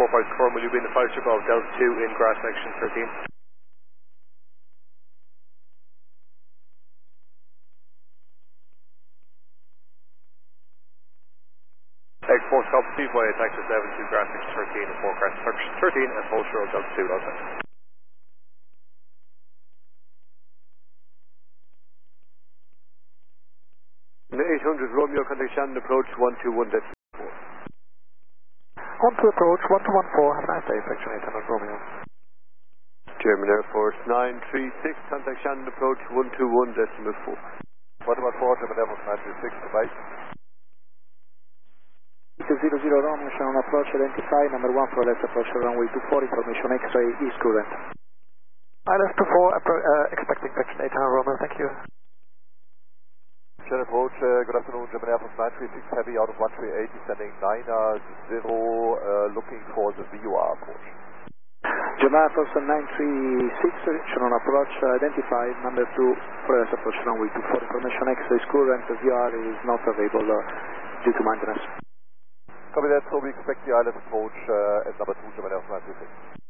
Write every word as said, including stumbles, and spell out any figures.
four five four, will you be in the flight strip of Delta two in grass section thirteen? X four Scott Steve via Texas seven to grass section thirteen and four grass section thirteen and hold short Delta two outside. eight hundred Romeo, contact Shannon approach one two one decimal four. On to approach one two one four, have a nice day, section eight hundred Romeo. German Air Force nine three six, contact Shannon approach one two one decimal four. one two one four, German Air Force nine three six, goodbye. zero zero Romeo, Shannon approach identify, number one for left approach runway two four, information X-ray is current. I L S two four, uh, expecting section eight hundred Romeo, thank you. Shannon approach, uh, good afternoon, German Air Force nine three six Heavy out of one three eight, descending nine zero, uh, looking for the V U R approach. German Air Force nine three six, Shannon approach, uh, identified, number two for left approach runway two four, information X-ray is current, the V R is not available uh, due to maintenance. Copy that, so we expect the I L S approach uh, at number two, German Air Force nine three six.